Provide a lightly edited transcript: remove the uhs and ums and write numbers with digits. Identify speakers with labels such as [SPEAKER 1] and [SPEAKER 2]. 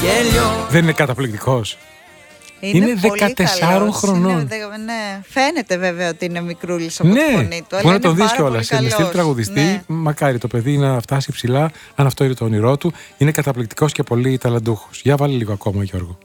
[SPEAKER 1] Δεν είναι καταπληκτικός?
[SPEAKER 2] Είναι
[SPEAKER 1] 14 χρονών.
[SPEAKER 2] Ναι. Φαίνεται βέβαια ότι είναι μικρούλης από τη φωνή του.
[SPEAKER 1] Μπορεί να τον δεις κιόλας. Είναι στυλ τραγουδιστή. Ναι. Μακάρι το παιδί να φτάσει ψηλά, αν αυτό είναι το όνειρό του. Είναι καταπληκτικός και πολύ ταλαντούχος. Για βάλε λίγο ακόμα, Γιώργο.